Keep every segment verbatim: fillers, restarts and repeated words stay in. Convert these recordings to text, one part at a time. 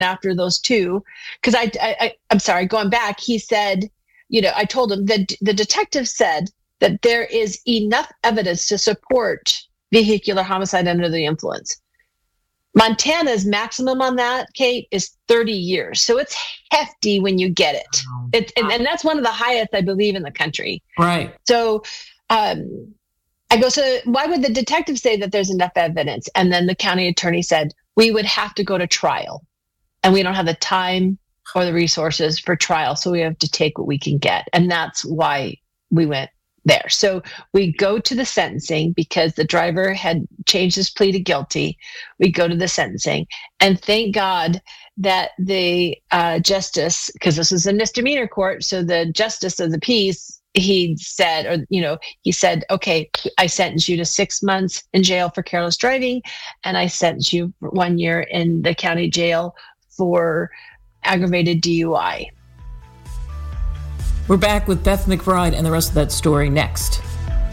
after those two, because I, I, I, I'm sorry, going back, he said, you know, I told him that the detective said that there is enough evidence to support vehicular homicide under the influence. Montana's maximum on that, Kate, is thirty years. So it's hefty when you get it. Wow. it and, and that's one of the highest, I believe, in the country. Right. So um, I go, so why would the detective say that there's enough evidence? And then the county attorney said, we would have to go to trial. And we don't have the time or the resources for trial. So we have to take what we can get. And that's why we went there. So we go to the sentencing because the driver had changed his plea to guilty. We go to the sentencing, and thank God that the uh, justice, because this was a misdemeanor court, so the justice of the peace, he said, or, you know, he said, okay, I sentence you to six months in jail for careless driving, and I sentence you for one year in the county jail for aggravated D U I. We're back with Beth McBride and the rest of that story next.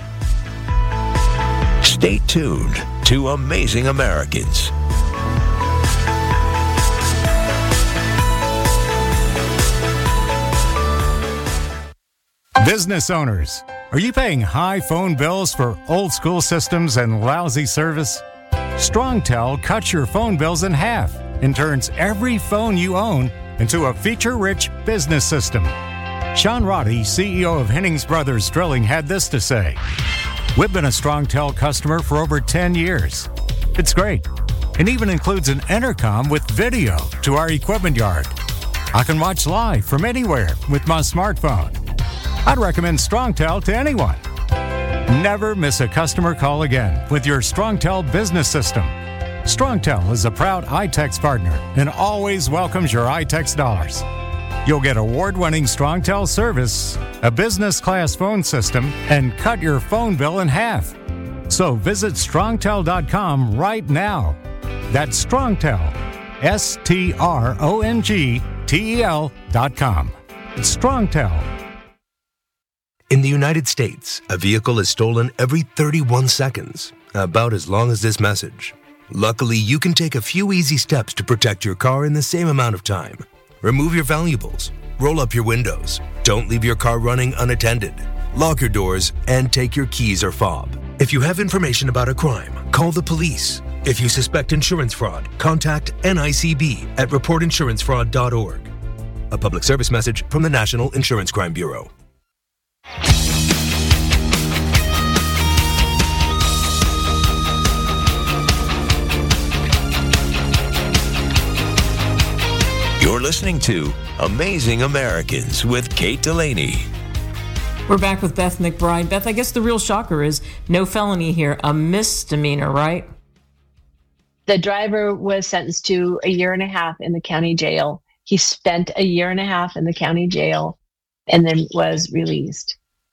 Stay tuned to Amazing Americans. Business owners, are you paying high phone bills for old school systems and lousy service? StrongTel cuts your phone bills in half and turns every phone you own into a feature-rich business system. Sean Roddy, C E O of Hennings Brothers Drilling, had this to say. We've been a StrongTel customer for over ten years. It's great. It even includes an intercom with video to our equipment yard. I can watch live from anywhere with my smartphone. I'd recommend StrongTel to anyone. Never miss a customer call again with your StrongTel business system. StrongTel is a proud iTex partner and always welcomes your iTex dollars. You'll get award-winning StrongTel service, a business-class phone system, and cut your phone bill in half. So visit strongtel dot com right now. That's StrongTel, S T R O N G T E L dot com. It's StrongTel. In the United States, a vehicle is stolen every thirty-one seconds, about as long as this message. Luckily, you can take a few easy steps to protect your car in the same amount of time. Remove your valuables, roll up your windows, don't leave your car running unattended, lock your doors, and take your keys or fob. If you have information about a crime, call the police. If you suspect insurance fraud, contact N I C B at report insurance fraud dot org. A public service message from the National Insurance Crime Bureau. You're listening to Amazing Americans with Kate Delaney. We're back with Beth McBride. Beth, I guess the real shocker is no felony here, a misdemeanor, right? The driver was sentenced to a year and a half in the county jail. He spent a year and a half in the county jail and then was released.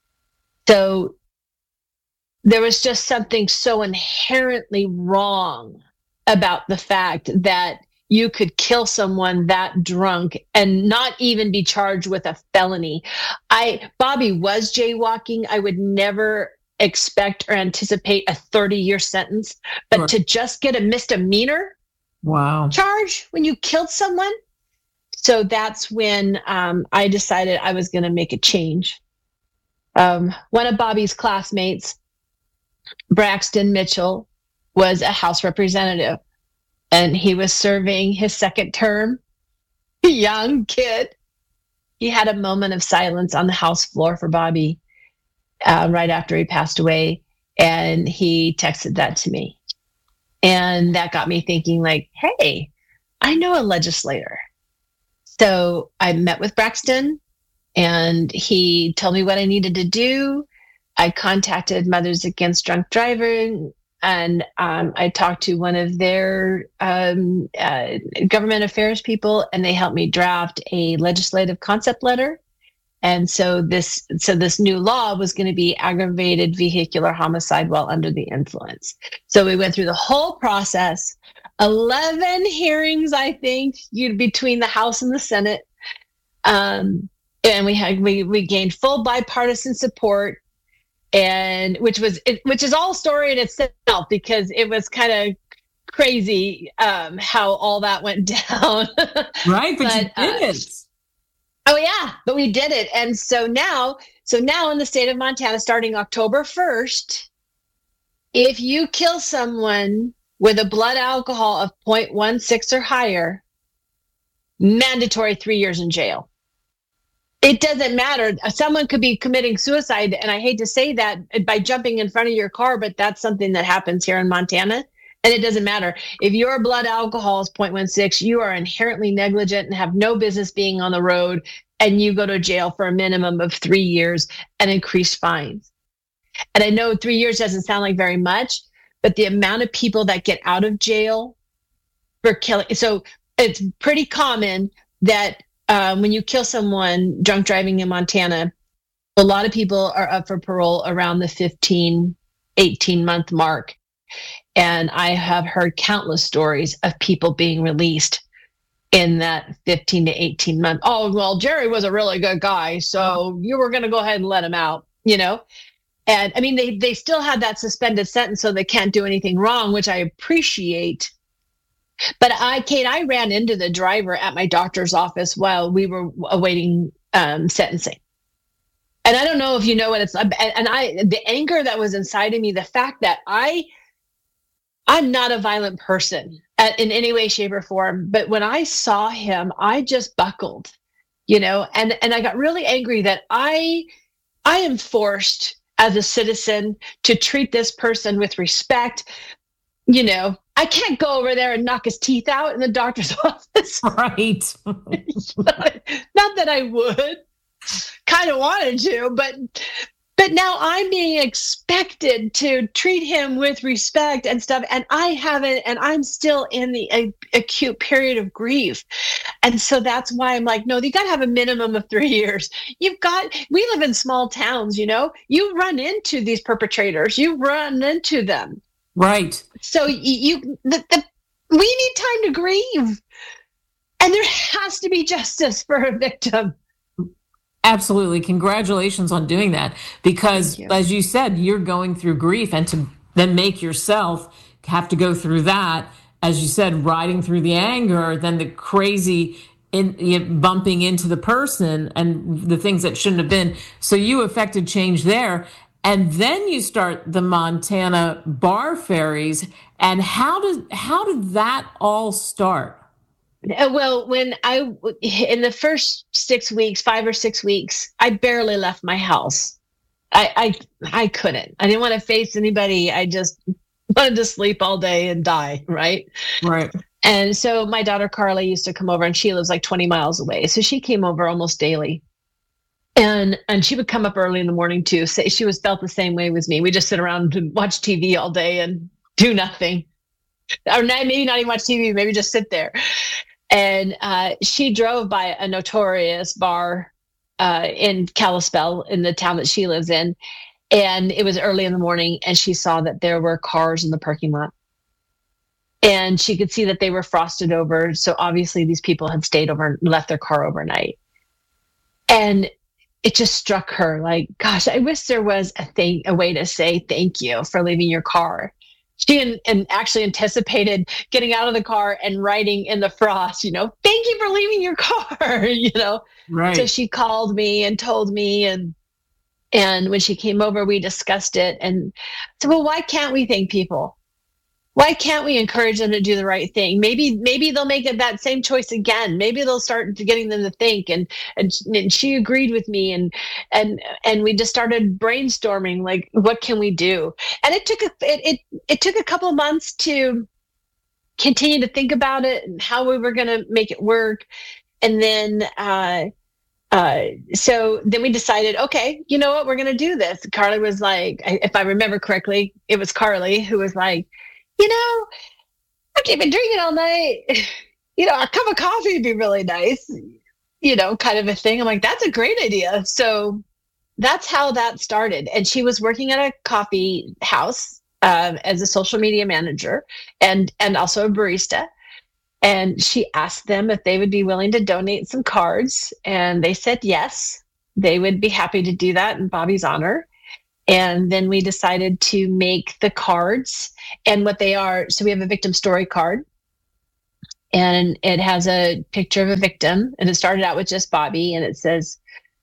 So there was just something so inherently wrong about the fact that you could kill someone that drunk and not even be charged with a felony. I Bobby was jaywalking. I would never expect or anticipate a thirty-year sentence, but Sure. to just get a misdemeanor Wow. charge when you killed someone. So that's when um, I decided I was going to make a change. Um, one of Bobby's classmates, Braxton Mitchell, was a House representative. And he was serving his second term, young kid. He had a moment of silence on the House floor for Bobby uh, right after he passed away. And he texted that to me. And that got me thinking like, hey, I know a legislator. So I met with Braxton and he told me what I needed to do. I contacted Mothers Against Drunk Driving. And um, I talked to one of their um, uh, government affairs people, and they helped me draft a legislative concept letter. And so this, so this new law was going to be aggravated vehicular homicide while under the influence. So we went through the whole process, eleven hearings, I think, you between the House and the Senate, um, and we had we we gained full bipartisan support. And which was, it, which is all story in itself because it was kind of crazy um, how all that went down. Right, but, but you did uh, it. Oh yeah, but we did it. And so now, so now in the state of Montana, starting October first, if you kill someone with a blood alcohol of zero point one six or higher, mandatory three years in jail. It doesn't matter. Someone could be committing suicide, and I hate to say that, by jumping in front of your car, but that's something that happens here in Montana. And it doesn't matter. If your blood alcohol is zero point one six, you are inherently negligent and have no business being on the road, and you go to jail for a minimum of three years and increased fines. And I know three years doesn't sound like very much, but the amount of people that get out of jail for killing, so it's pretty common that um, when you kill someone drunk driving in Montana, a lot of people are up for parole around the fifteen, eighteen month mark. And I have heard countless stories of people being released in that fifteen to eighteen month. Oh, well, Jerry was a really good guy, so you were going to go ahead and let him out, you know? And I mean, they, they still had that suspended sentence, so they can't do anything wrong, which I appreciate. But I, Kate, I ran into the driver at my doctor's office while we were awaiting um, sentencing. And I don't know if you know what it's like. And I, the anger that was inside of me, the fact that I, I'm not a violent person at, in any way, shape, or form. But when I saw him, I just buckled, you know, and, and I got really angry that I, I am forced as a citizen to treat this person with respect. You know, I can't go over there and knock his teeth out in the doctor's office. Right. not, not that I would. Kind of wanted to, but but now I'm being expected to treat him with respect and stuff, and I haven't, and I'm still in the a, acute period of grief. And so that's why I'm like, no, you got to have a minimum of three years. You've got, we live in small towns, you know, you run into these perpetrators, you run into them. Right. So you, you the, the, we need time to grieve, and there has to be justice for a victim. Absolutely. Congratulations on doing that, because you. As you said, you're going through grief, and to then make yourself have to go through that, as you said, riding through the anger, then the crazy in, you know, bumping into the person and the things that shouldn't have been. So you affected change there. And then you start the Montana Bar Ferries. And how did, how did that all start? Well, when I, in the first six weeks, five or six weeks, I barely left my house. I, I, I couldn't. I didn't want to face anybody. I just wanted to sleep all day and die. Right. Right. And so my daughter Carly used to come over, and she lives like twenty miles away. So she came over almost daily. And and she would come up early in the morning too. Say she was felt the same way with me. We just sit around and watch T V all day and do nothing. Or not, maybe not even watch T V, maybe just sit there. And uh, she drove by a notorious bar uh, in Kalispell, in the town that she lives in. And it was early in the morning, and she saw that there were cars in the parking lot. And she could see that they were frosted over. So obviously these people had stayed over and left their car overnight. And it just struck her like, gosh, I wish there was a thing, a way to say thank you for leaving your car. She and, and actually anticipated getting out of the car and writing in the frost, you know, thank you for leaving your car, you know. Right. So she called me and told me, and and when she came over, we discussed it. And so, well, why can't we thank people? Why can't we encourage them to do the right thing? Maybe maybe they'll make it that same choice again. Maybe they'll start getting them to think. And and, and she agreed with me, and and and we just started brainstorming, like, what can we do? And it took a it it, it took a couple of months to continue to think about it and how we were going to make it work. And then uh, uh, so then we decided, okay, you know what, we're going to do this. Carly was like, if I remember correctly, it was Carly who was like, you know, after you've been drinking all night, you know, a cup of coffee would be really nice, you know, kind of a thing. I'm like, that's a great idea. So that's how that started. And she was working at a coffee house um, as a social media manager and, and also a barista. And she asked them if they would be willing to donate some cards. And they said yes, they would be happy to do that in Bobby's honor. And then we decided to make the cards and what they are. So we have a victim story card, and it has a picture of a victim, and it started out with just Bobby, and it says,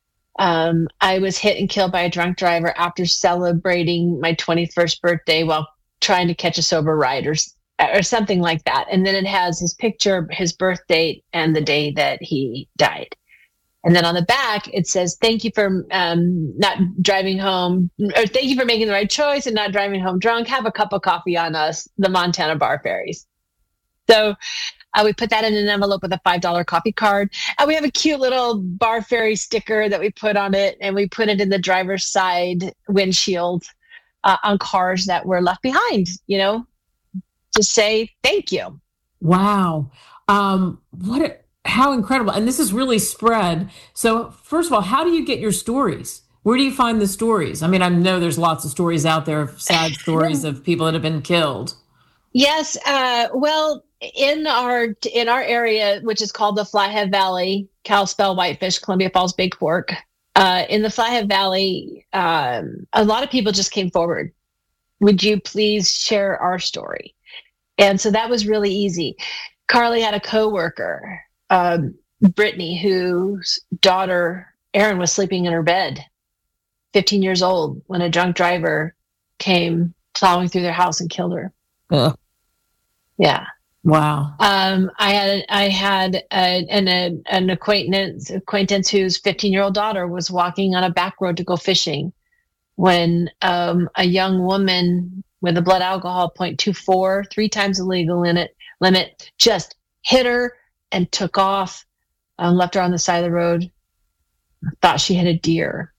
um, I was hit and killed by a drunk driver after celebrating my twenty-first birthday while trying to catch a sober ride, or, or something like that. And then it has his picture, his birth date, and the day that he died. And then on the back, it says, thank you for um, not driving home, or thank you for making the right choice and not driving home drunk. Have a cup of coffee on us, the Montana Bar Fairies. So uh, we put that in an envelope with a five dollar coffee card. And we have a cute little Bar Fairy sticker that we put on it, and we put it in the driver's side windshield uh, on cars that were left behind, you know, to say thank you. Wow. Um, what a- How incredible. And this is really spread. So first of all, how do you get your stories? Where do you find the stories? I mean, I know there's lots of stories out there, sad stories of people that have been killed. Yes. Uh, well, in our in our area, which is called the Flathead Valley, Kalispell, Whitefish, Columbia Falls, Big Fork, uh, in the Flathead Valley, um, a lot of people just came forward. Would you please share our story? And so that was really easy. Carly had a coworker, Um, Brittany, whose daughter, Erin, was sleeping in her bed, fifteen years old, when a drunk driver came plowing through their house and killed her. Ugh. Yeah. Wow. Um, I had I had a, an a, an acquaintance acquaintance whose fifteen-year-old daughter was walking on a back road to go fishing when um, a young woman with a blood alcohol point two four, three times the legal limit, limit, just hit her and took off, um, left her on the side of the road, thought she hit a deer.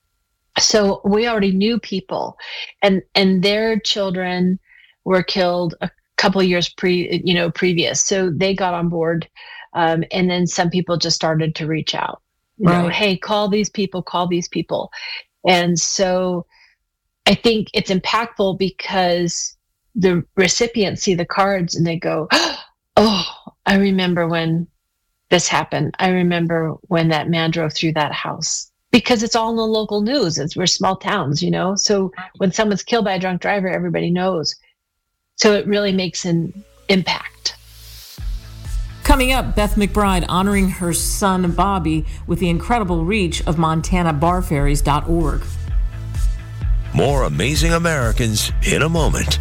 So we already knew people, and and their children were killed a couple of years pre, you know, previous. So they got on board, um, and then some people just started to reach out. You right. know, hey, call these people, call these people, and so I think it's impactful because the recipients see the cards and they go, oh, I remember when this happened. I remember when that man drove through that house, because it's all in the local news. It's, we're small towns, you know? So when someone's killed by a drunk driver, everybody knows. So it really makes an impact. Coming up, Beth McBride honoring her son, Bobby, with the incredible reach of Montana Bar Fairies dot org. More Amazing Americans in a moment.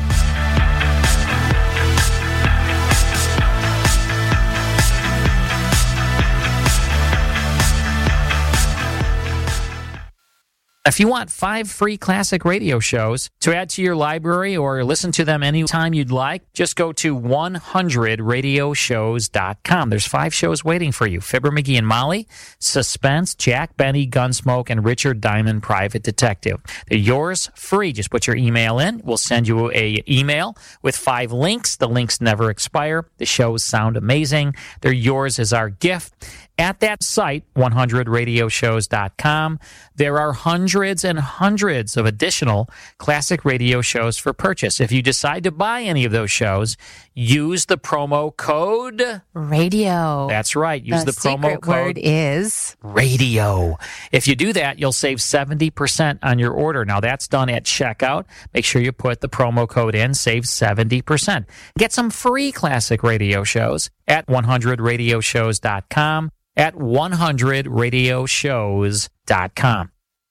If you want five free classic radio shows to add to your library or listen to them anytime you'd like, just go to one hundred radio shows dot com. There's five shows waiting for you. Fibber McGee and Molly, Suspense, Jack Benny, Gunsmoke, and Richard Diamond, Private Detective. They're yours free. Just put your email in. We'll send you a email with five links. The links never expire. The shows sound amazing. They're yours as our gift. At that site, one hundred radio shows dot com, there are hundreds and hundreds of additional classic radio shows for purchase. If you decide to buy any of those shows, use the promo code radio. That's right. Use the, the promo secret code word is radio. If you do that, you'll save seventy percent on your order. Now, that's done at checkout. Make sure you put the promo code in, save seventy percent. Get some free classic radio shows at one hundred radio shows dot com. At one hundred radio shows dot com.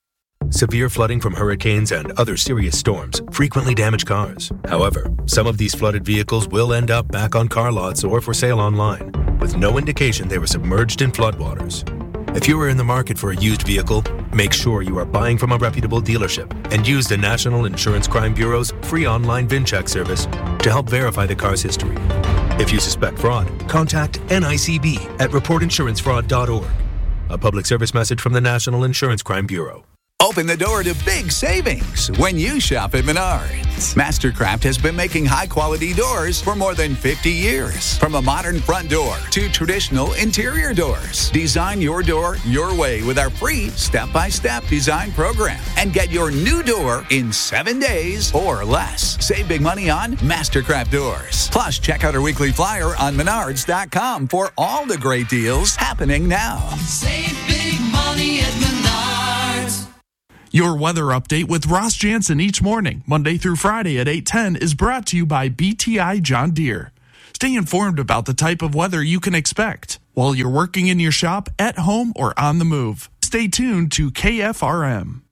Severe flooding from hurricanes and other serious storms frequently damage cars. However, some of these flooded vehicles will end up back on car lots or for sale online, with no indication they were submerged in floodwaters. If you are in the market for a used vehicle, make sure you are buying from a reputable dealership and use the National Insurance Crime Bureau's free online VIN check service to help verify the car's history. If you suspect fraud, contact N I C B at report insurance fraud dot org. A public service message from the National Insurance Crime Bureau. Open the door to big savings when you shop at Menards. Mastercraft has been making high-quality doors for more than fifty years. From a modern front door to traditional interior doors. Design your door your way with our free step-by-step design program. And get your new door in seven days or less. Save big money on Mastercraft doors. Plus, check out our weekly flyer on Menards dot com for all the great deals happening now. Save big money at Menards. Your weather update with Ross Jansen each morning, Monday through Friday at eight ten, is brought to you by B T I John Deere. Stay informed about the type of weather you can expect while you're working in your shop, at home, or on the move. Stay tuned to K F R M.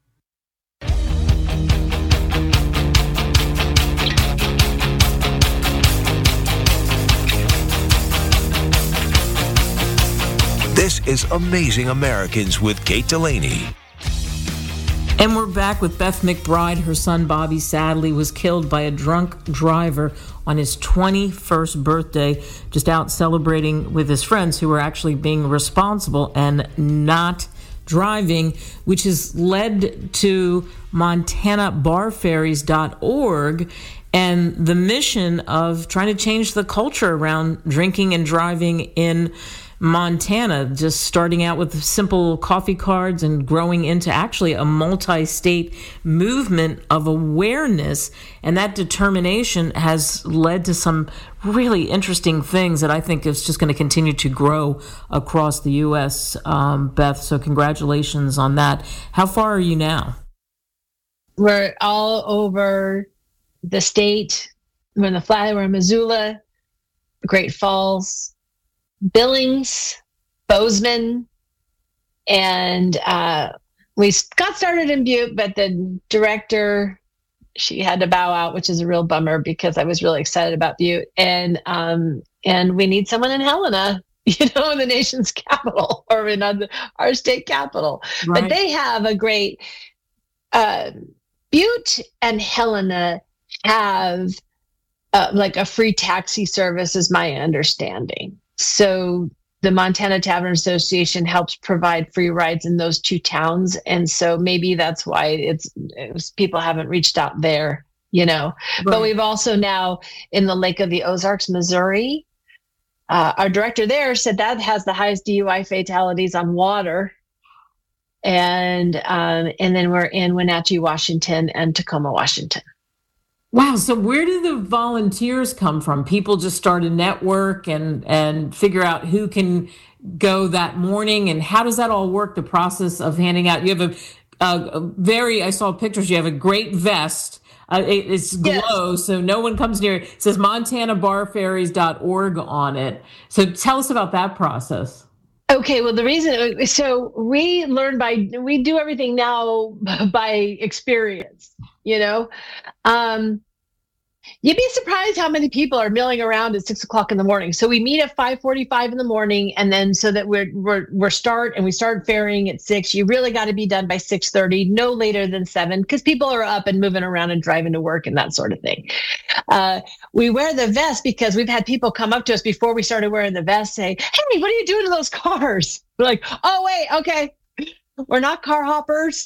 This is Amazing Americans with Kate Delaney. And we're back with Beth McBride. Her son Bobby sadly was killed by a drunk driver on his twenty-first birthday, just out celebrating with his friends who were actually being responsible and not driving, which has led to Montana Bar Ferries dot org and the mission of trying to change the culture around drinking and driving in Montana, just starting out with simple coffee cards and growing into actually a multi-state movement of awareness. And that determination has led to some really interesting things that I think is just going to continue to grow across the U S, um, Beth. So congratulations on that. How far are you now? We're all over the state. We're in the Flat, we're in Missoula, Great Falls, Billings, Bozeman, and uh, we got started in Butte, but the director, she had to bow out, which is a real bummer because I was really excited about Butte. And um, and we need someone in Helena, you know, in the nation's capital or in our state capital. Right. But they have a great, uh, Butte and Helena have uh, like a free taxi service is my understanding. So the Montana Tavern Association helps provide free rides in those two towns. And so maybe that's why it's, it's people haven't reached out there, you know. Right. But we've also now in the Lake of the Ozarks, Missouri, uh, our director there said that has the highest D U I fatalities on water. And um, and then we're in Wenatchee, Washington and Tacoma, Washington. Wow. So where do the volunteers come from? People just start a network and, and figure out who can go that morning. And how does that all work? The process of handing out, you have a, a, a very, I saw pictures, you have a great vest. Uh, it, it's glow, yes. So no one comes near it. It says Montana Bar Ferries dot org on it. So tell us about that process. Okay, well, the reason, so we learn by, we do everything now by experience, you know? Um, you'd be surprised how many people are milling around at six o'clock in the morning. So we meet at five forty-five in the morning, and then so that we're, we're, we're start, and we start ferrying at six, you really got to be done by six thirty, no later than seven, because people are up and moving around and driving to work and that sort of thing. Uh, we wear the vest because we've had people come up to us before we started wearing the vest say, hey, what are you doing to those cars? We're like, oh, wait, okay. We're not car hoppers.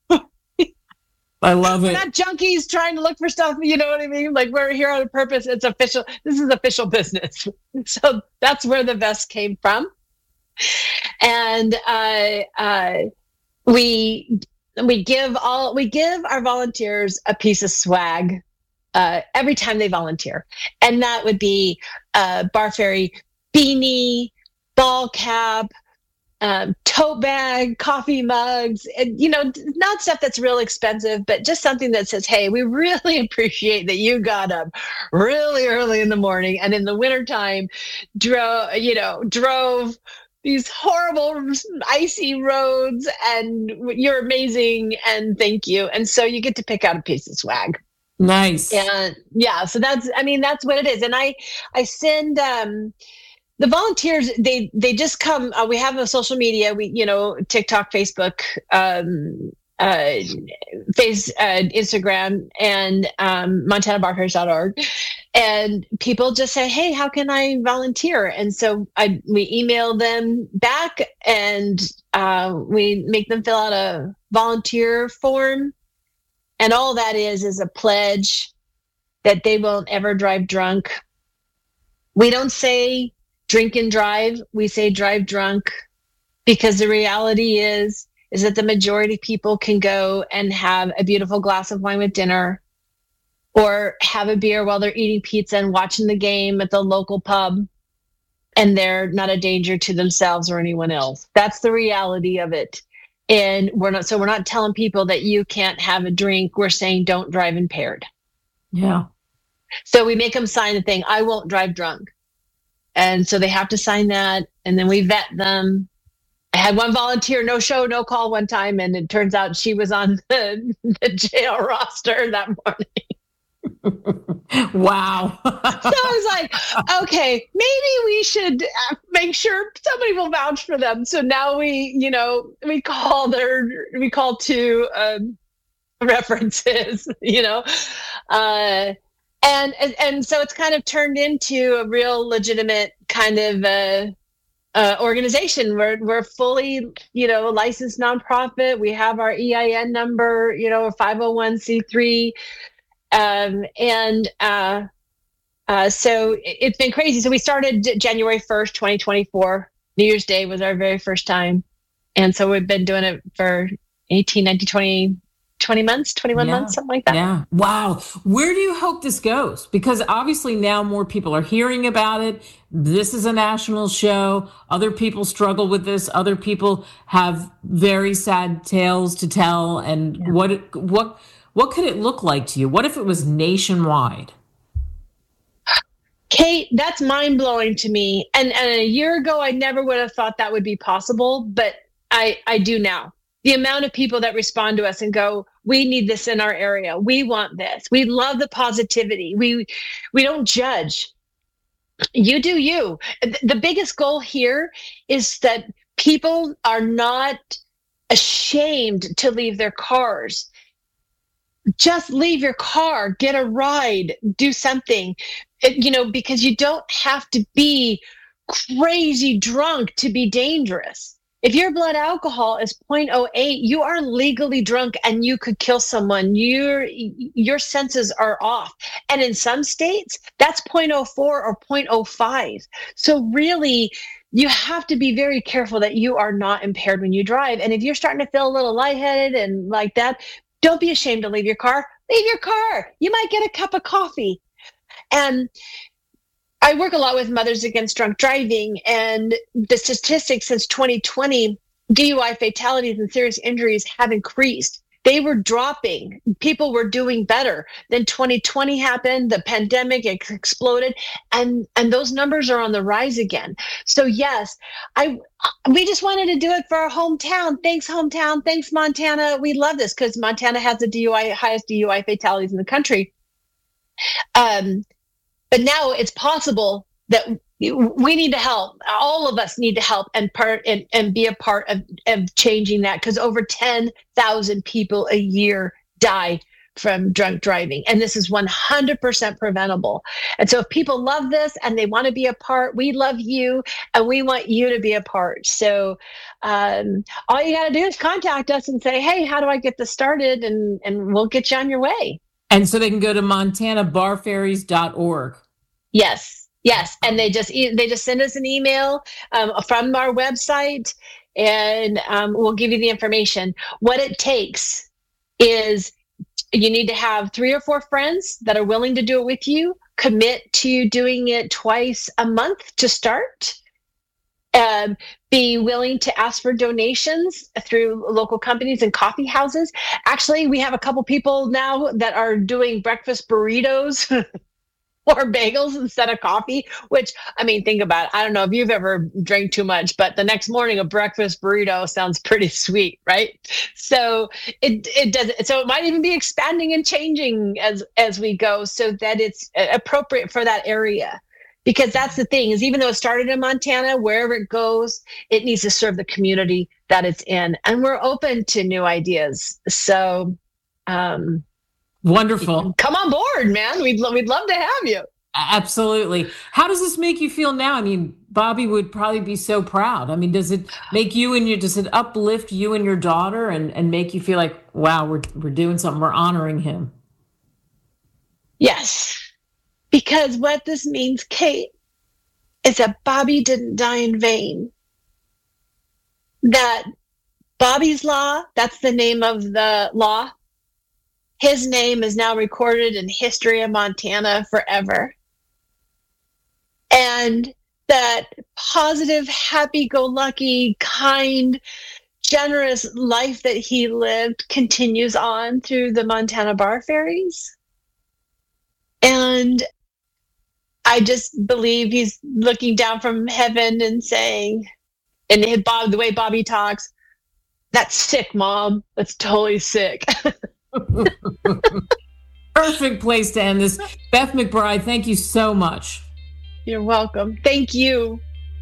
I love it. We're not junkies trying to look for stuff. You know what I mean? Like we're here on a purpose. It's official. This is official business. So that's where the vest came from. And uh, uh, we we give all we give our volunteers a piece of swag uh, every time they volunteer, and that would be a Bar Ferry beanie, ball cap, um, tote bag, coffee mugs, and, you know, not stuff that's real expensive, but just something that says, hey, we really appreciate that you got up really early in the morning and in the wintertime drove, you know, drove these horrible icy roads, and you're amazing, and thank you. And so you get to pick out a piece of swag. Nice. And yeah, so that's, I mean, that's what it is. And I, I send, um, the volunteers, they they just come. Uh, we have a social media. We you know TikTok, Facebook, um, uh, face, uh, Instagram, and um, Montana Bar Ferries dot org, and people just say, "Hey, how can I volunteer?" And so I we email them back, and uh, we make them fill out a volunteer form, and all that is is a pledge that they won't ever drive drunk. We don't say drink and drive, we say drive drunk, because the reality is is that the majority of people can go and have a beautiful glass of wine with dinner, or have a beer while they're eating pizza and watching the game at the local pub, and they're not a danger to themselves or anyone else. That's the reality of it. And we're not, so we're not telling people that you can't have a drink. We're saying don't drive impaired. Yeah. So we make them sign the thing, I won't drive drunk. And so they have to sign that. And then we vet them. I had one volunteer, no show, no call one time. And it turns out she was on the, the jail roster that morning. Wow. So I was like, okay, maybe we should make sure somebody will vouch for them. So now we, you know, we call their, we call two um, references, you know, uh, and, and and so it's kind of turned into a real legitimate kind of uh, uh, organization. We're we're fully, you know, licensed nonprofit. We have our E I N number, you know, five oh one c three. Um, and uh, uh, so it's been crazy. So we started January first, twenty twenty-four. New Year's Day was our very first time. And so we've been doing it for eighteen, nineteen, twenty, twenty months, twenty-one yeah. months, something like that. Yeah. Wow. Where do you hope this goes? Because obviously now more people are hearing about it. This is a national show. Other people struggle with this. Other people have very sad tales to tell. And yeah. what, what, What could it look like to you? What if it was nationwide? Kate, that's mind blowing to me. And, and a year ago, I never would have thought that would be possible, but I, I do now. The amount of people that respond to us and go, we need this in our area. We want this. We love the positivity. We, we don't judge. You do you. The biggest goal here is that people are not ashamed to leave their cars. Just leave your car, get a ride, do something, it, you know, because you don't have to be crazy drunk to be dangerous. If your blood alcohol is zero point zero eight, you are legally drunk and you could kill someone. Your, your senses are off. And in some states, that's zero point zero four or zero point zero five. So really, you have to be very careful that you are not impaired when you drive. And if you're starting to feel a little lightheaded and like that, don't be ashamed to leave your car. Leave your car. You might get a cup of coffee. And I work a lot with Mothers Against Drunk Driving, and the statistics since twenty twenty, D U I fatalities and serious injuries have increased. They were dropping. People were doing better. Then twenty twenty happened, the pandemic exploded, and, and those numbers are on the rise again. So yes, I we just wanted to do it for our hometown. Thanks, hometown. Thanks, Montana. We love this because Montana has the D U I highest D U I fatalities in the country. Um, but now it's possible that we need to help. All of us need to help and part and, and be a part of, of changing that, because over ten thousand people a year die from drunk driving. And this is one hundred percent preventable. And so if people love this and they want to be a part, we love you and we want you to be a part. So um, all you got to do is contact us and say, hey, how do I get this started? And, and we'll get you on your way. And so they can go to montana bar ferries dot org. Yes. Yes. And they just, they just send us an email um, from our website, and um, we'll give you the information. What it takes is you need to have three or four friends that are willing to do it with you, commit to doing it twice a month to start, um, be willing to ask for donations through local companies and coffee houses. Actually, we have a couple people now that are doing breakfast burritos or bagels instead of coffee, which, I mean, think about it. I don't know if you've ever drank too much, but the next morning a breakfast burrito sounds pretty sweet, right? So it it does. So it might even be expanding and changing as as we go, so that it's appropriate for that area. Because that's the thing, is even though it started in Montana, wherever it goes, it needs to serve the community that it's in. And we're open to new ideas. So um, wonderful. Come on board, man. We'd, lo- we'd love to have you. Absolutely. How does this make you feel now? I mean, Bobby would probably be so proud. I mean, does it make you and your, does it uplift you and your daughter and, and make you feel like, wow, we're we're doing something, we're honoring him? Yes. Because what this means, Kate, is that Bobby didn't die in vain. That Bobby's Law, that's the name of the law, his name is now recorded in history of Montana forever. And that positive, happy-go-lucky, kind, generous life that he lived continues on through the Montana Bar Ferries. And I just believe he's looking down from heaven and saying, and his Bob, the way Bobby talks, "That's sick, Mom. That's totally sick." Perfect place to end this. Beth McBride, thank you so much. You're welcome. Thank you.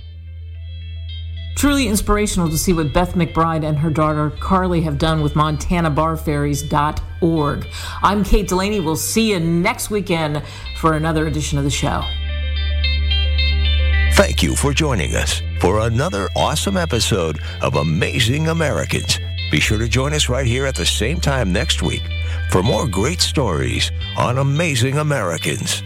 Truly inspirational to see what Beth McBride and her daughter Carly have done with Montana Bar Ferries dot org. I'm Kate Delaney. We'll see you next weekend for another edition of the show. Thank you for joining us for another awesome episode of Amazing Americans. Be sure to join us right here at the same time next week for more great stories on Amazing Americans.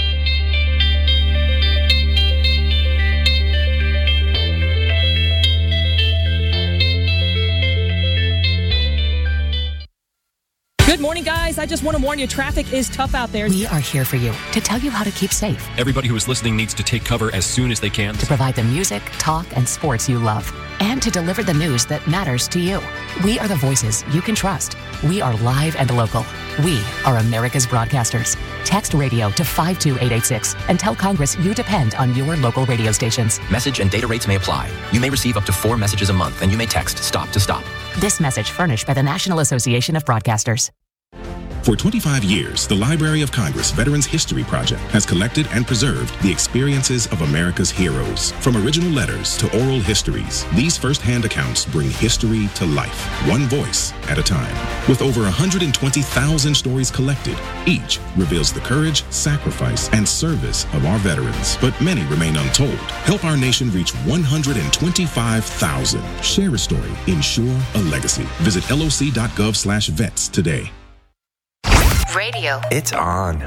Good morning, guys. I just want to warn you, traffic is tough out there. We are here for you to tell you how to keep safe, Everybody who is listening needs to take cover as soon as they can. to provide the music, talk, and sports you love, and to deliver the news that matters to you. We are the voices you can trust. We are live and local. We are America's broadcasters. Text radio to five two eight eight six and tell Congress you depend on your local radio stations. Message and data rates may apply. You may receive up to four messages a month, and you may text STOP to STOP. This message furnished by the National Association of Broadcasters. For twenty-five years, the Library of Congress Veterans History Project has collected and preserved the experiences of America's heroes. From original letters to oral histories, these first-hand accounts bring history to life, one voice at a time. With over one hundred twenty thousand stories collected, each reveals the courage, sacrifice, and service of our veterans. But many remain untold. Help our nation reach one hundred twenty-five thousand. Share a story. Ensure a legacy. Visit L O C dot gov slash vets today. Radio. It's on.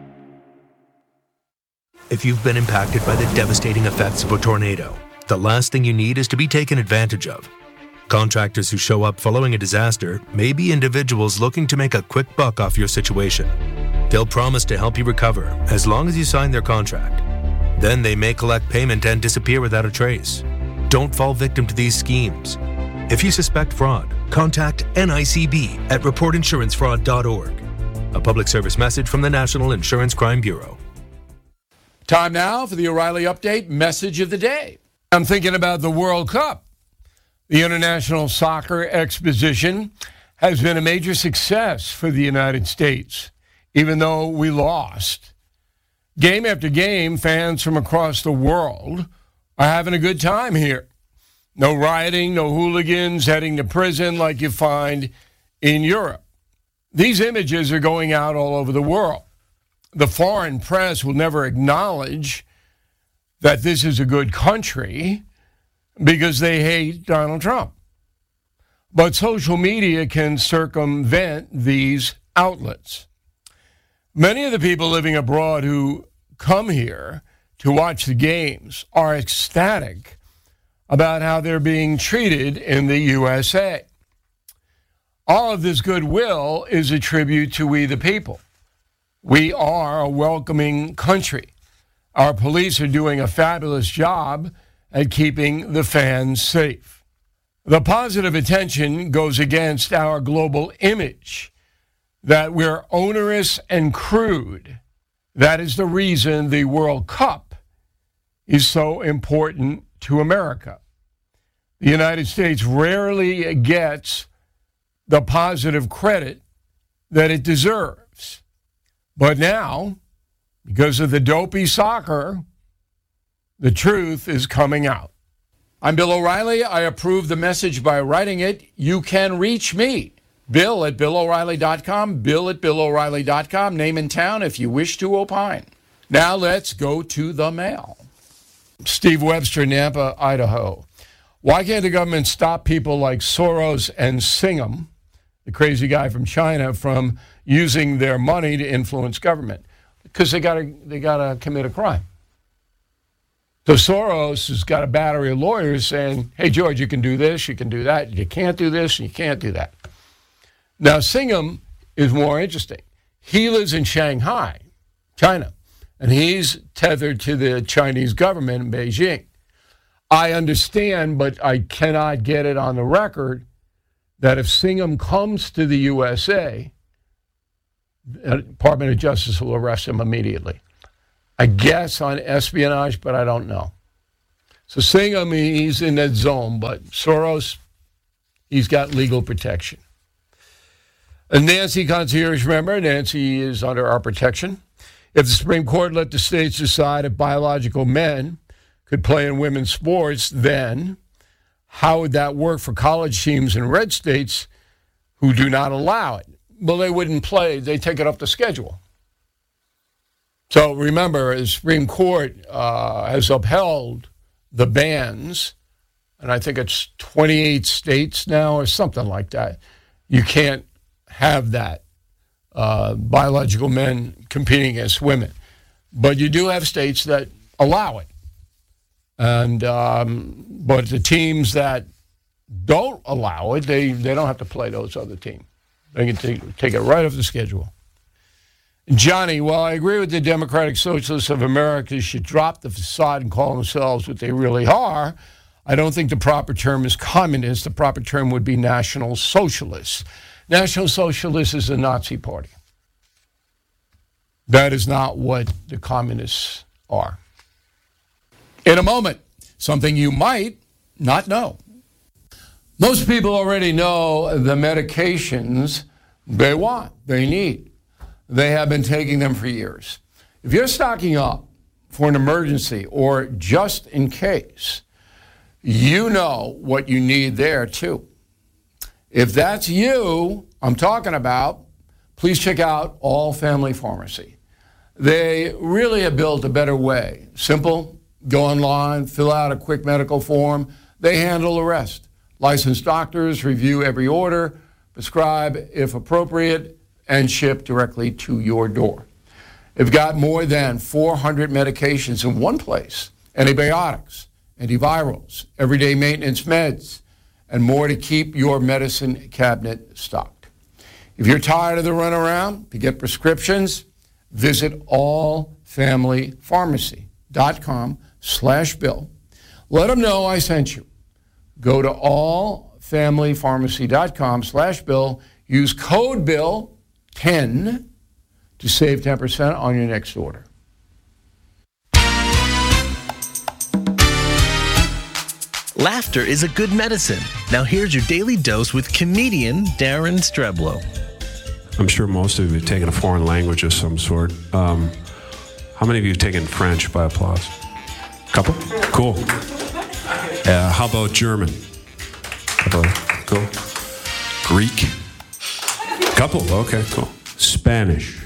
If you've been impacted by the devastating effects of a tornado, the last thing you need is to be taken advantage of. Contractors who show up following a disaster may be individuals looking to make a quick buck off your situation. They'll promise to help you recover as long as you sign their contract. Then they may collect payment and disappear without a trace. Don't fall victim to these schemes. If you suspect fraud, contact N I C B at report insurance fraud dot org. A public service message from the National Insurance Crime Bureau. Time now for the O'Reilly Update message of the day. I'm thinking about the World Cup. The International Soccer Exposition has been a major success for the United States, even though we lost. Game after game, fans from across the world are having a good time here. No rioting, no hooligans heading to prison like you find in Europe. These images are going out all over the world. The foreign press will never acknowledge that this is a good country because they hate Donald Trump. But social media can circumvent these outlets. Many of the people living abroad who come here to watch the games are ecstatic about how they're being treated in the U S A. All of this goodwill is a tribute to we the people. We are a welcoming country. Our police are doing a fabulous job at keeping the fans safe. The positive attention goes against our global image that we're onerous and crude. That is the reason the World Cup is so important to America. The United States rarely gets the positive credit that it deserves. But now, because of the dopey soccer, the truth is coming out. I'm Bill O'Reilly. I approve the message by writing it. You can reach me, Bill at Bill O'Reilly dot com, Bill at Bill O'Reilly dot com, name and town if you wish to opine. Now let's go to the mail. Steve Webster, Nampa, Idaho. Why can't the government stop people like Soros and Singham, the crazy guy from China, from using their money to influence government? Because they gotta they gotta commit a crime. So Soros has got a battery of lawyers saying, hey, George, you can do this, you can do that, you can't do this, and you can't do that. Now, Singham is more interesting. He lives in Shanghai, China, and he's tethered to the Chinese government in Beijing. I understand, but I cannot get it on the record that if Singham comes to the U S A, the Department of Justice will arrest him immediately. I guess on espionage, but I don't know. So Singham, he's in that zone, but Soros, he's got legal protection. And Nancy Concierge, remember, Nancy is under our protection. If the Supreme Court let the states decide if biological men could play in women's sports, then how would that work for college teams in red states who do not allow it? Well, they wouldn't play. They take it off the schedule. So remember, the Supreme Court uh, has upheld the bans, and I think it's twenty-eight states now or something like that. You can't have that, uh, biological men competing against women. But you do have states that allow it. And um, but the teams that don't allow it, they, they don't have to play those other teams. They can take, take it right off the schedule. Johnny, while I agree with the Democratic Socialists of America should drop the facade and call themselves what they really are, I don't think the proper term is communist. The proper term would be National Socialists. National Socialists is a Nazi party. That is not what the communists are. In a moment, something you might not know. Most people already know the medications they want, they need. They have been taking them for years. If you're stocking up for an emergency or just in case, you know what you need there too. If that's you I'm talking about, please check out All Family Pharmacy. They really have built a better way. Simple, go online, fill out a quick medical form. They handle the rest. Licensed doctors review every order, prescribe if appropriate, and ship directly to your door. They've got more than four hundred medications in one place. Antibiotics, antivirals, everyday maintenance meds, and more to keep your medicine cabinet stocked. If you're tired of the runaround to get prescriptions, visit allfamilypharmacy.com slash bill. Let them know I sent you. Go to allfamilypharmacy.com slash bill. Use code bill ten to save ten percent on your next order. Laughter is a good medicine. Now here's your daily dose with comedian Darren Streblow. I'm sure most of you have taken a foreign language of some sort. Um, how many of you have taken French by applause? Couple? Cool. Uh, how about German? Couple. Cool. Greek? Couple. Okay, cool. Spanish.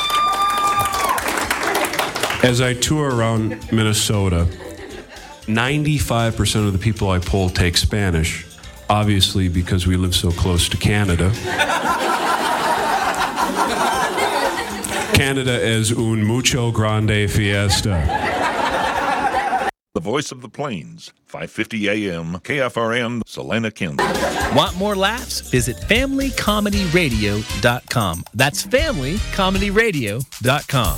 As I tour around Minnesota, ninety-five percent of the people I poll take Spanish, obviously because we live so close to Canada. Canada es un mucho grande fiesta. The voice of the plains, five fifty A M, K F R N, Salina, Kansas. Want more laughs? Visit family comedy radio dot com. That's family comedy radio dot com.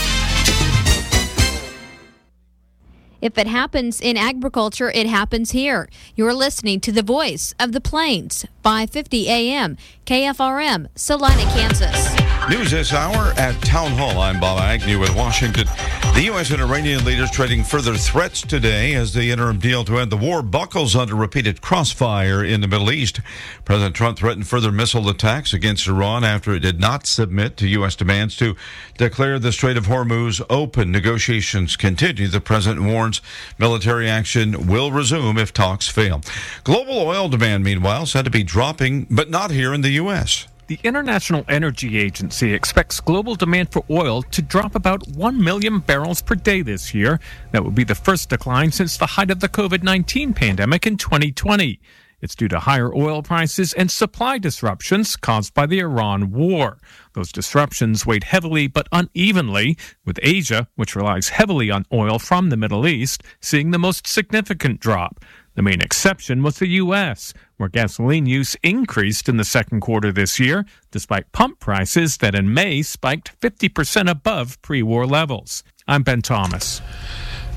If it happens in agriculture, it happens here. You're listening to the voice of the plains, five fifty A M, K F R M, Salina, Kansas. News this hour at Town Hall. I'm Bob Agnew in Washington. The U S and Iranian leaders trading further threats today as the interim deal to end the war buckles under repeated crossfire in the Middle East. President Trump threatened further missile attacks against Iran after it did not submit to U S demands to declare the Strait of Hormuz open. Negotiations continue. The president warns military action will resume if talks fail. Global oil demand, meanwhile, said to be dropping, but not here in the U S. The International Energy Agency expects global demand for oil to drop about one million barrels per day this year. That would be the first decline since the height of the covid nineteen pandemic in twenty twenty. It's due to higher oil prices and supply disruptions caused by the Iran war. Those disruptions weighed heavily but unevenly, with Asia, which relies heavily on oil from the Middle East, seeing the most significant drop. The main exception was the U S, where gasoline use increased in the second quarter this year, despite pump prices that in May spiked fifty percent above pre-war levels. I'm Ben Thomas.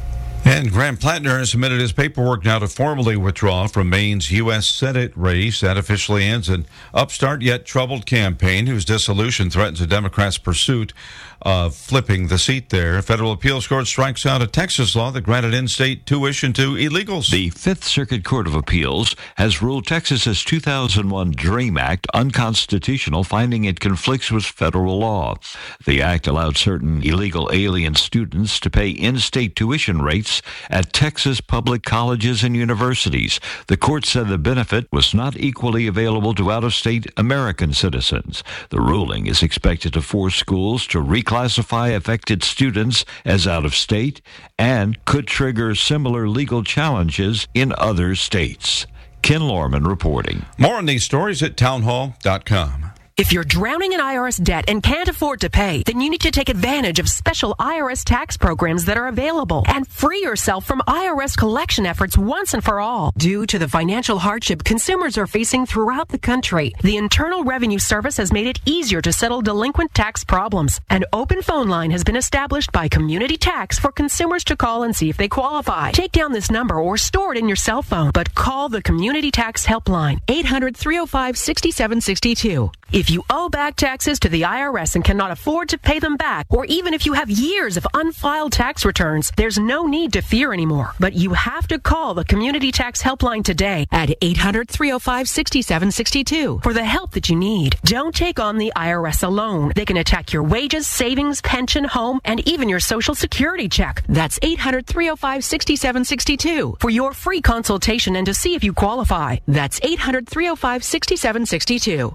And Graham Plattner has submitted his paperwork now to formally withdraw from Maine's U S Senate race. That officially ends an upstart yet troubled campaign whose dissolution threatens a Democrat's pursuit of flipping the seat there. A federal appeals court strikes out a Texas law that granted in-state tuition to illegals. The Fifth Circuit Court of Appeals has ruled Texas's two thousand one DREAM Act unconstitutional, finding it conflicts with federal law. The act allowed certain illegal alien students to pay in-state tuition rates at Texas public colleges and universities. The court said the benefit was not equally available to out-of-state American citizens. The ruling is expected to force schools to reclassify affected students as out-of-state and could trigger similar legal challenges in other states. Ken Lorman reporting. More on these stories at townhall dot com. If you're drowning in I R S debt and can't afford to pay, then you need to take advantage of special I R S tax programs that are available and free yourself from I R S collection efforts once and for all. Due to the financial hardship consumers are facing throughout the country, the Internal Revenue Service has made it easier to settle delinquent tax problems. An open phone line has been established by Community Tax for consumers to call and see if they qualify. Take down this number or store it in your cell phone, but call the Community Tax Helpline, eight hundred, three oh five, six seven six two. If you owe back taxes to the I R S and cannot afford to pay them back, or even if you have years of unfiled tax returns, there's no need to fear anymore. But you have to call the Community Tax Helpline today at eight hundred, three oh five, six seven six two for the help that you need. Don't take on the I R S alone. They can attack your wages, savings, pension, home, and even your Social Security check. That's eight hundred, three oh five, six seven six two for your free consultation and to see if you qualify. That's eight hundred, three oh five, six seven six two.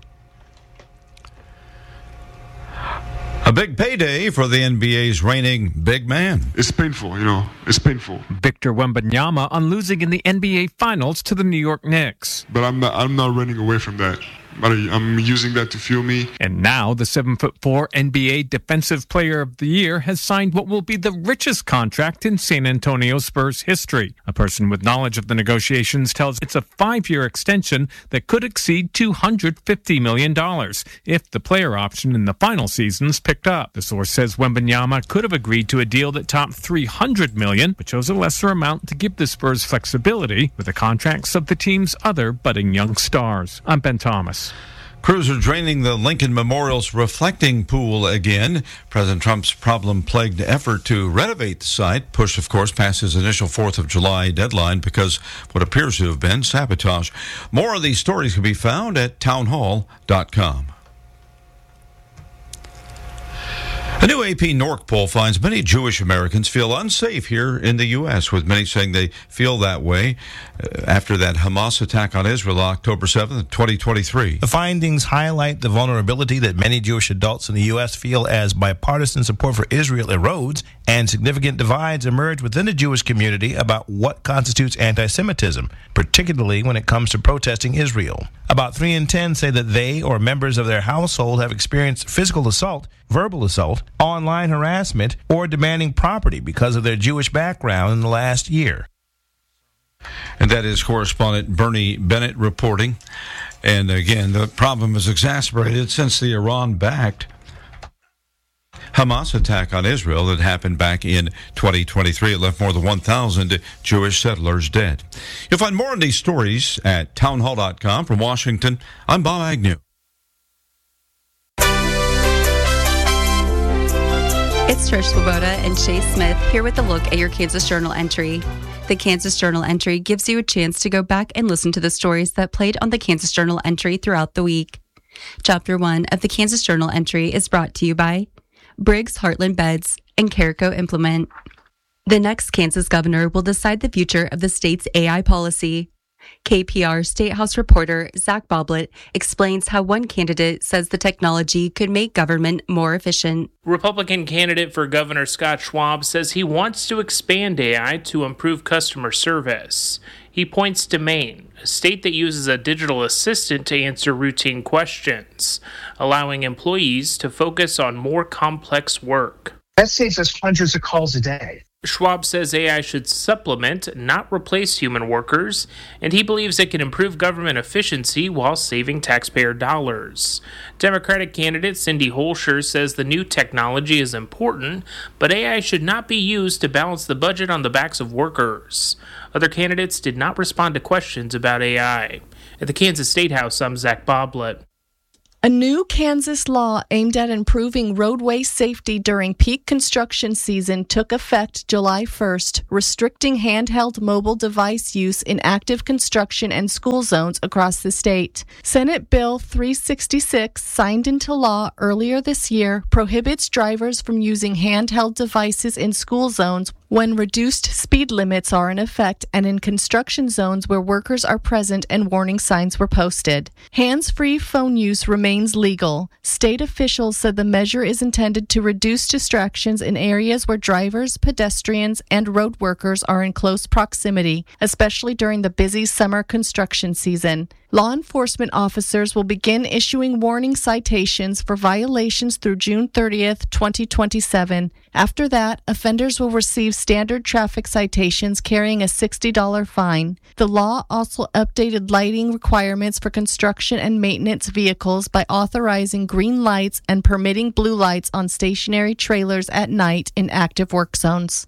A big payday for the N B A's reigning big man. It's painful, you know. It's painful. Victor Wembanyama on losing in the N B A Finals to the New York Knicks. But I'm not. I'm not running away from that. But I'm using that to fuel me. And now the seven foot four N B A Defensive Player of the Year has signed what will be the richest contract in San Antonio Spurs history. A person with knowledge of the negotiations tells it's a five-year extension that could exceed two hundred fifty million dollars if the player option in the final season's picked up. The source says Wembanyama could have agreed to a deal that topped three hundred million dollars, but chose a lesser amount to give the Spurs flexibility with the contracts of the team's other budding young stars. I'm Ben Thomas. Crews are draining the Lincoln Memorial's reflecting pool again. President Trump's problem-plagued effort to renovate the site pushed, of course, past his initial fourth of July deadline because what appears to have been sabotage. More of these stories can be found at townhall dot com. A new A P N O R C poll finds many Jewish Americans feel unsafe here in the U S, with many saying they feel that way after that Hamas attack on Israel October seventh, twenty twenty-three. The findings highlight the vulnerability that many Jewish adults in the U S feel as bipartisan support for Israel erodes and significant divides emerge within the Jewish community about what constitutes anti-Semitism, particularly when it comes to protesting Israel. About three in ten say that they or members of their household have experienced physical assault, verbal assault, online harassment, or demanding property because of their Jewish background in the last year. And that is correspondent Bernie Bennett reporting. And again, the problem is exacerbated since the Iran-backed Hamas attack on Israel that happened back in twenty twenty-three. It left more than one thousand Jewish settlers dead. You'll find more on these stories at townhall dot com. From Washington, I'm Bob Agnew. It's Trish Swoboda and Chase Smith here with a look at your Kansas Journal entry. The Kansas Journal entry gives you a chance to go back and listen to the stories that played on the Kansas Journal entry throughout the week. Chapter one of the Kansas Journal entry is brought to you by Briggs Heartland Beds and Carico Implement. The next Kansas governor will decide the future of the state's A I policy. K P R State House reporter Zach Boblett explains how one candidate says the technology could make government more efficient. Republican candidate for Governor Scott Schwab says he wants to expand A I to improve customer service. He points to Maine, a state that uses a digital assistant to answer routine questions, allowing employees to focus on more complex work. That saves us hundreds of calls a day. Schwab says A I should supplement, not replace human workers, and he believes it can improve government efficiency while saving taxpayer dollars. Democratic candidate Cindy Holscher says the new technology is important, but A I should not be used to balance the budget on the backs of workers. Other candidates did not respond to questions about A I. At the Kansas State House, I'm Zach Boblet. A new Kansas law aimed at improving roadway safety during peak construction season took effect July first, restricting handheld mobile device use in active construction and school zones across the state. Senate Bill three sixty-six, signed into law earlier this year, prohibits drivers from using handheld devices in school zones when reduced speed limits are in effect and in construction zones where workers are present and warning signs were posted. Hands-free phone use remains legal. State officials said the measure is intended to reduce distractions in areas where drivers, pedestrians, and road workers are in close proximity, especially during the busy summer construction season. Law enforcement officers will begin issuing warning citations for violations through June thirtieth, twenty twenty-seven. After that, offenders will receive standard traffic citations carrying a sixty dollars fine. The law also updated lighting requirements for construction and maintenance vehicles by authorizing green lights and permitting blue lights on stationary trailers at night in active work zones.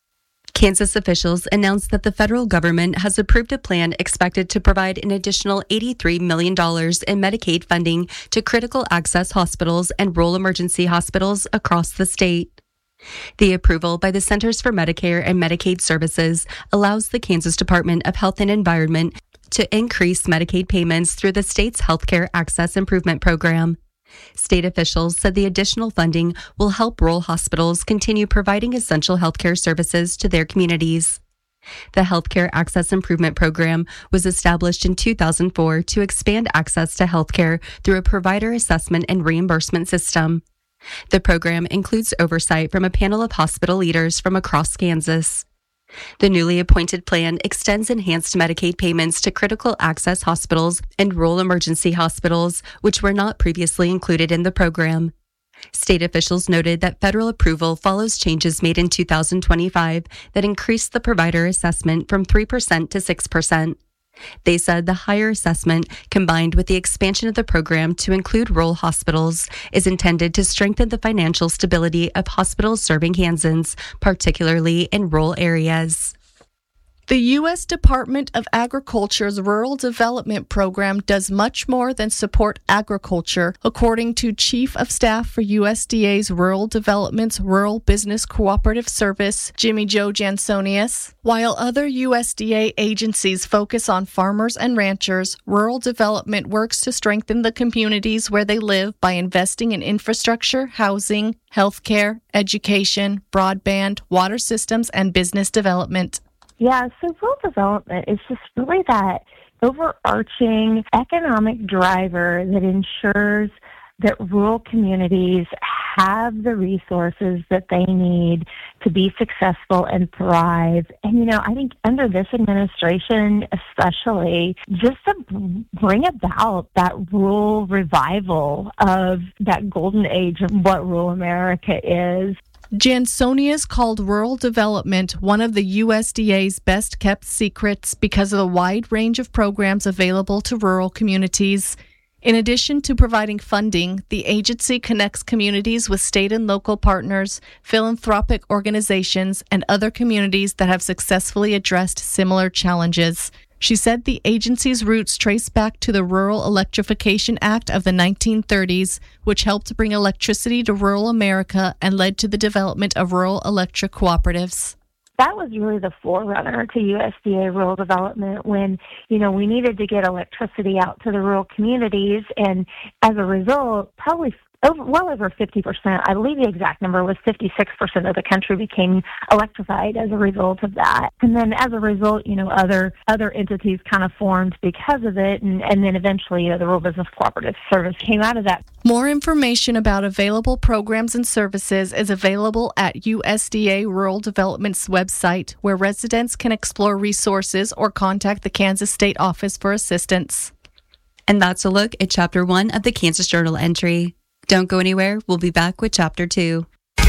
Kansas officials announced that the federal government has approved a plan expected to provide an additional eighty-three million dollars in Medicaid funding to critical access hospitals and rural emergency hospitals across the state. The approval by the Centers for Medicare and Medicaid Services allows the Kansas Department of Health and Environment to increase Medicaid payments through the state's Healthcare Access Improvement Program. State officials said the additional funding will help rural hospitals continue providing essential healthcare services to their communities. The Healthcare Access Improvement Program was established in two thousand four to expand access to healthcare through a provider assessment and reimbursement system. The program includes oversight from a panel of hospital leaders from across Kansas. The newly appointed plan extends enhanced Medicaid payments to critical access hospitals and rural emergency hospitals, which were not previously included in the program. State officials noted that federal approval follows changes made in two thousand twenty-five that increased the provider assessment from three percent to six percent. They said the higher assessment, combined with the expansion of the program to include rural hospitals, is intended to strengthen the financial stability of hospitals serving Kansans, particularly in rural areas. The U S Department of Agriculture's Rural Development Program does much more than support agriculture, according to Chief of Staff for U S D A's Rural Development's Rural Business Cooperative Service, Jimmy Joe Jansonius. While other U S D A agencies focus on farmers and ranchers, rural development works to strengthen the communities where they live by investing in infrastructure, housing, healthcare, education, broadband, water systems, and business development. Yeah, so rural development is just really that overarching economic driver that ensures that rural communities have the resources that they need to be successful and thrive. And, you know, I think under this administration especially, just to bring about that rural revival of that golden age of what rural America is. Jansonius called rural development one of the U S D A's best-kept secrets because of the wide range of programs available to rural communities. In addition to providing funding, the agency connects communities with state and local partners, philanthropic organizations, and other communities that have successfully addressed similar challenges. She said the agency's roots trace back to the Rural Electrification Act of the nineteen thirties, which helped bring electricity to rural America and led to the development of rural electric cooperatives. That was really the forerunner to U S D A rural development when, you know, we needed to get electricity out to the rural communities. And as a result, probably over, well over fifty percent, I believe the exact number was fifty-six percent of the country became electrified as a result of that. And then as a result, you know, other other entities kind of formed because of it. And, and then eventually, you know, the Rural Business Cooperative Service came out of that. More information about available programs and services is available at U S D A Rural Development's website, where residents can explore resources or contact the Kansas State Office for assistance. And that's a look at Chapter one of the Kansas Journal entry. Don't go anywhere. We'll be back with Chapter two.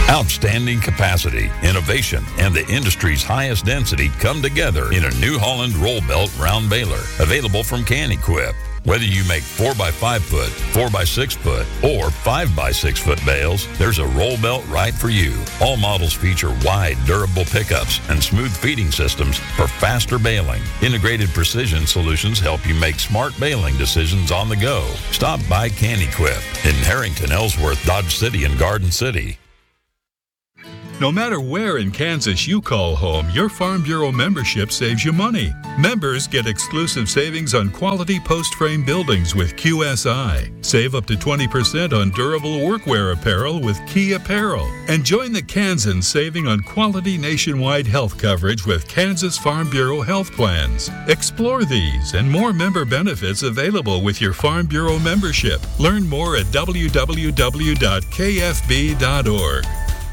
Outstanding capacity, innovation, and the industry's highest density come together in a New Holland roll belt round baler, available from Can-Equip. Whether you make four by five foot, four by six foot, or five by six foot bales, there's a roll belt right for you. All models feature wide, durable pickups and smooth feeding systems for faster baling. Integrated precision solutions help you make smart baling decisions on the go. Stop by Can-Equip in Harrington, Ellsworth, Dodge City, and Garden City. No matter where in Kansas you call home, your Farm Bureau membership saves you money. Members get exclusive savings on quality post-frame buildings with Q S I. Save up to twenty percent on durable workwear apparel with Key Apparel. And join the Kansans saving on quality nationwide health coverage with Kansas Farm Bureau health plans. Explore these and more member benefits available with your Farm Bureau membership. Learn more at w w w dot k f b dot org.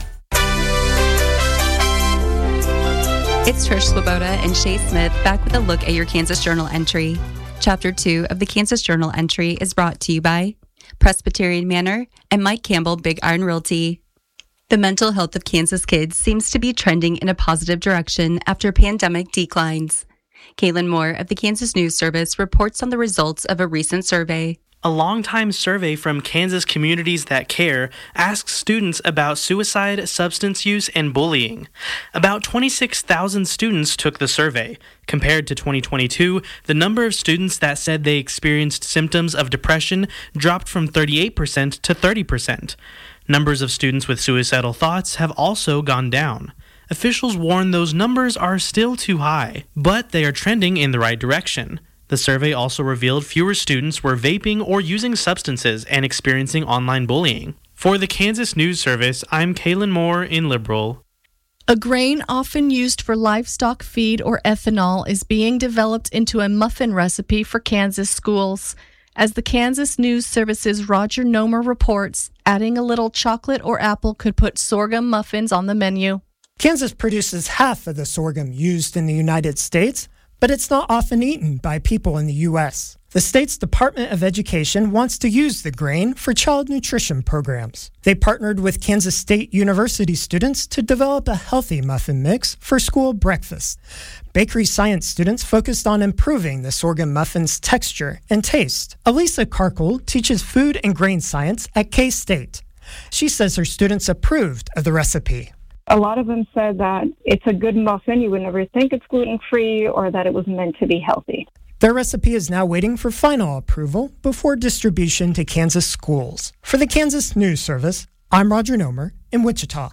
It's Trish Swoboda and Shay Smith back with a look at your Kansas Journal entry. Chapter two of the Kansas Journal entry is brought to you by Presbyterian Manor and Mike Campbell Big Iron Realty. The mental health of Kansas kids seems to be trending in a positive direction after pandemic declines. Kaylin Moore of the Kansas News Service reports on the results of a recent survey. A long-time survey from Kansas Communities That Care asks students about suicide, substance use, and bullying. About twenty-six thousand students took the survey. Compared to twenty twenty-two, the number of students that said they experienced symptoms of depression dropped from thirty-eight percent to thirty percent. Numbers of students with suicidal thoughts have also gone down. Officials warn those numbers are still too high, but they are trending in the right direction. The survey also revealed fewer students were vaping or using substances and experiencing online bullying. For the Kansas News Service, I'm Kaylin Moore in Liberal. A grain often used for livestock feed or ethanol is being developed into a muffin recipe for Kansas schools. As the Kansas News Service's Roger Nomer reports, adding a little chocolate or apple could put sorghum muffins on the menu. Kansas produces half of the sorghum used in the United States, but it's not often eaten by people in the U S. The state's Department of Education wants to use the grain for child nutrition programs. They partnered with Kansas State University students to develop a healthy muffin mix for school breakfast. Bakery science students focused on improving the sorghum muffin's texture and taste. Elisa Karkle teaches food and grain science at K-State. She says her students approved of the recipe. A lot of them said that it's a good muffin. You would never think it's gluten-free or that it was meant to be healthy. Their recipe is now waiting for final approval before distribution to Kansas schools. For the Kansas News Service, I'm Roger Nomer in Wichita.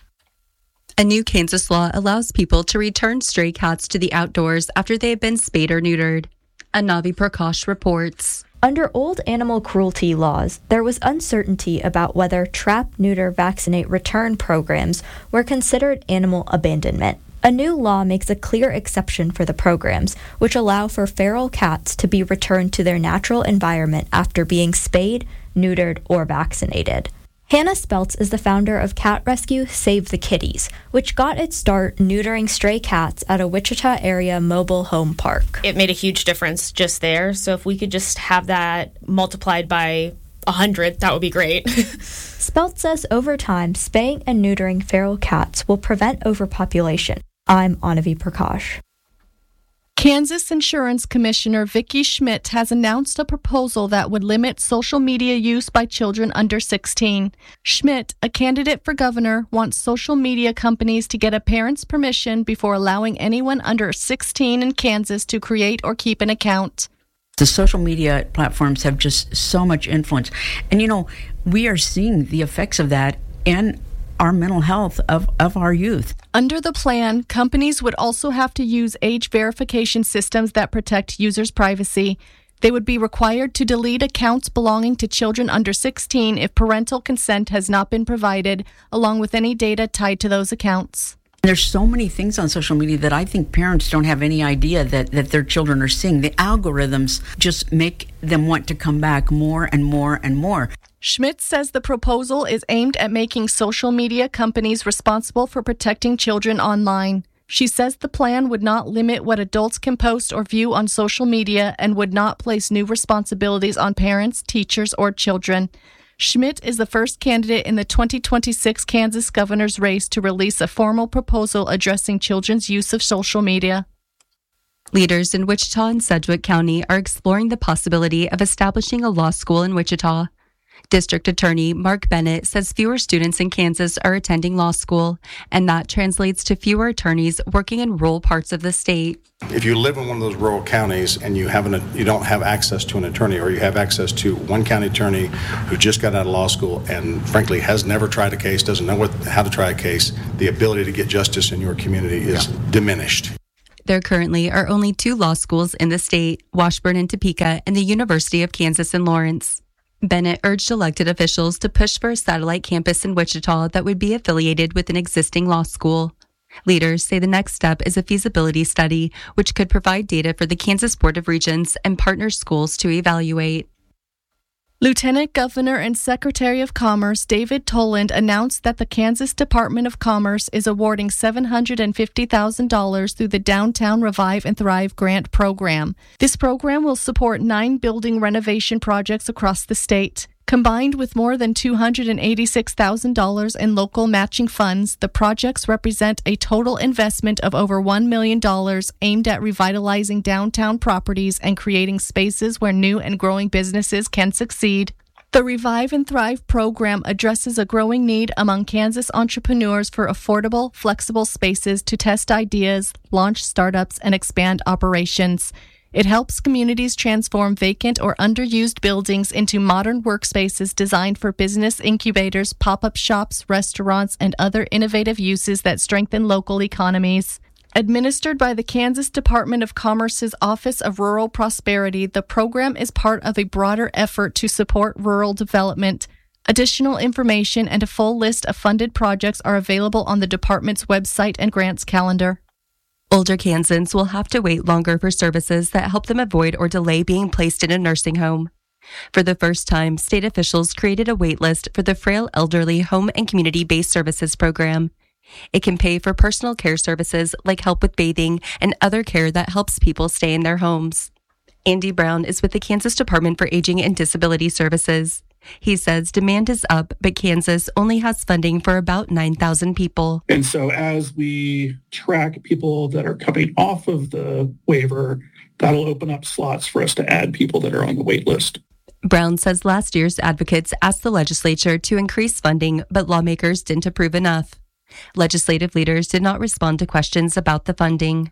A new Kansas law allows people to return stray cats to the outdoors after they have been spayed or neutered. Anavi Prakash reports. Under old animal cruelty laws, there was uncertainty about whether trap, neuter, vaccinate, return programs were considered animal abandonment. A new law makes a clear exception for the programs, which allow for feral cats to be returned to their natural environment after being spayed, neutered, or vaccinated. Hannah Speltz is the founder of cat rescue Save the Kitties, which got its start neutering stray cats at a Wichita area mobile home park. It made a huge difference just there, so if we could just have that multiplied by one hundred, that would be great. Speltz says over time, spaying and neutering feral cats will prevent overpopulation. I'm Anavi Prakash. Kansas Insurance Commissioner Vicki Schmidt has announced a proposal that would limit social media use by children under sixteen. Schmidt, a candidate for governor, wants social media companies to get a parent's permission before allowing anyone under sixteen in Kansas to create or keep an account. The social media platforms have just so much influence. And, you know, we are seeing the effects of that in our mental health of, of our youth. Under the plan, companies would also have to use age verification systems that protect users' privacy. They would be required to delete accounts belonging to children under sixteen if parental consent has not been provided, along with any data tied to those accounts. There's so many things on social media that I think parents don't have any idea that, that their children are seeing. The algorithms just make them want to come back more and more and more. Schmidt says the proposal is aimed at making social media companies responsible for protecting children online. She says the plan would not limit what adults can post or view on social media and would not place new responsibilities on parents, teachers, or children. Schmidt is the first candidate in the twenty twenty-six Kansas governor's race to release a formal proposal addressing children's use of social media. Leaders in Wichita and Sedgwick County are exploring the possibility of establishing a law school in Wichita. District Attorney Mark Bennett says fewer students in Kansas are attending law school, and that translates to fewer attorneys working in rural parts of the state. If you live in one of those rural counties and you haven't, you don't have access to an attorney, or you have access to one county attorney who just got out of law school and frankly has never tried a case, doesn't know what, how to try a case, the ability to get justice in your community is yeah. diminished. There currently are only two law schools in the state, Washburn in Topeka and the University of Kansas in Lawrence. Bennett urged elected officials to push for a satellite campus in Wichita that would be affiliated with an existing law school. Leaders say the next step is a feasibility study, which could provide data for the Kansas Board of Regents and partner schools to evaluate. Lieutenant Governor and Secretary of Commerce David Toland announced that the Kansas Department of Commerce is awarding seven hundred fifty thousand dollars through the Downtown Revive and Thrive grant program. This program will support nine building renovation projects across the state. Combined with more than two hundred eighty-six thousand dollars in local matching funds, the projects represent a total investment of over one million dollars aimed at revitalizing downtown properties and creating spaces where new and growing businesses can succeed. The Revive and Thrive program addresses a growing need among Kansas entrepreneurs for affordable, flexible spaces to test ideas, launch startups, and expand operations. It helps communities transform vacant or underused buildings into modern workspaces designed for business incubators, pop-up shops, restaurants, and other innovative uses that strengthen local economies. Administered by the Kansas Department of Commerce's Office of Rural Prosperity, the program is part of a broader effort to support rural development. Additional information and a full list of funded projects are available on the department's website and grants calendar. Older Kansans will have to wait longer for services that help them avoid or delay being placed in a nursing home. For the first time, state officials created a wait list for the Frail Elderly Home and Community-Based Services Program. It can pay for personal care services like help with bathing and other care that helps people stay in their homes. Andy Brown is with the Kansas Department for Aging and Disability Services. He says demand is up, but Kansas only has funding for about nine thousand people. And so as we track people that are coming off of the waiver, that'll open up slots for us to add people that are on the wait list. Brown says last year's advocates asked the legislature to increase funding, but lawmakers didn't approve enough. Legislative leaders did not respond to questions about the funding.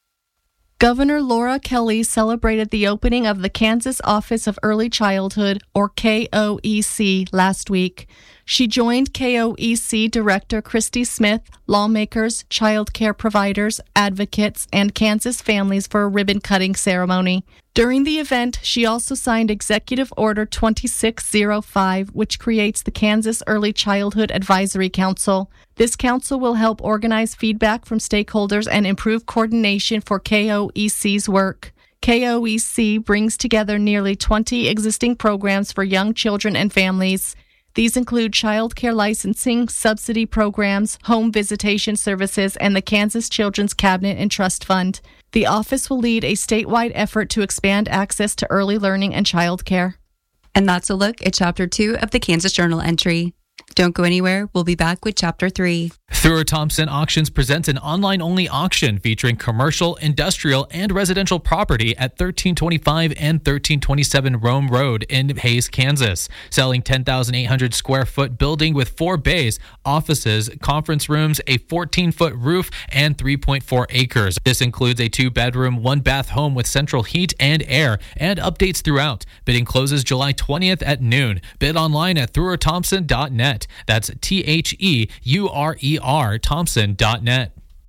Governor Laura Kelly celebrated the opening of the Kansas Office of Early Childhood, or K O E C, last week. She joined K O E C Director Christy Smith, lawmakers, child care providers, advocates, and Kansas families for a ribbon-cutting ceremony. During the event, she also signed Executive Order twenty-six oh five, which creates the Kansas Early Childhood Advisory Council. This council will help organize feedback from stakeholders and improve coordination for K O E C's work. K O E C brings together nearly twenty existing programs for young children and families. These include child care licensing, subsidy programs, home visitation services, and the Kansas Children's Cabinet and Trust Fund. The office will lead a statewide effort to expand access to early learning and child care. And that's a look at Chapter two of the Kansas Journal entry. Don't go anywhere. We'll be back with Chapter three. Thurr Thompson Auctions presents an online-only auction featuring commercial, industrial, and residential property at thirteen twenty-five and thirteen twenty-seven Rome Road in Hays, Kansas. Selling ten thousand eight hundred square foot building with four bays, offices, conference rooms, a fourteen foot roof, and three point four acres. This includes a two-bedroom, one-bath home with central heat and air, and updates throughout. Bidding closes July twentieth at noon. Bid online at thurr thompson dot net. That's T H E U R E R Thompson dot net.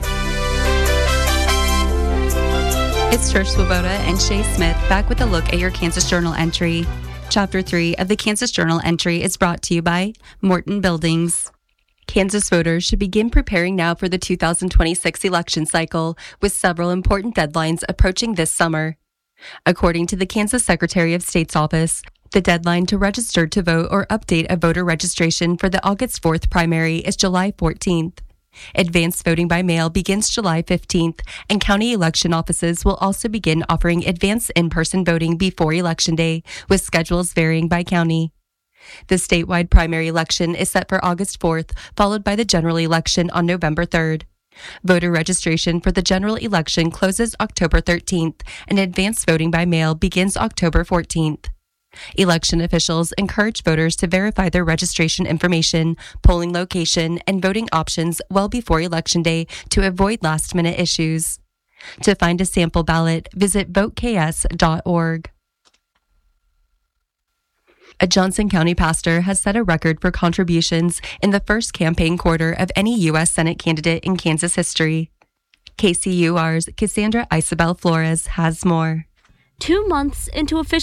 It's Trish Swoboda and Shay Smith back with a look at your Kansas Journal entry. Chapter three of the Kansas Journal entry is brought to you by Morton Buildings. Kansas voters should begin preparing now for the two thousand twenty-six election cycle, with several important deadlines approaching this summer. According to the Kansas Secretary of State's office, the deadline to register to vote or update a voter registration for the August fourth primary is July fourteenth. Advanced voting by mail begins July fifteenth, and county election offices will also begin offering advanced in-person voting before Election Day, with schedules varying by county. The statewide primary election is set for August fourth, followed by the general election on November third. Voter registration for the general election closes October thirteenth, and advanced voting by mail begins October fourteenth. Election officials encourage voters to verify their registration information, polling location, and voting options well before Election Day to avoid last-minute issues. To find a sample ballot, visit vote k s dot org. A Johnson County pastor has set a record for contributions in the first campaign quarter of any U S Senate candidate in Kansas history. K C U R's Cassandra Isabel Flores has more. Two months into official